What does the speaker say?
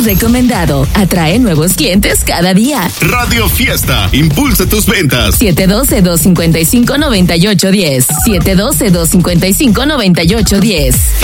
recomendado. Atrae nuevos clientes cada día. Radio Fiesta, impulsa tus ventas. 712-255-9810. 712-255-9810.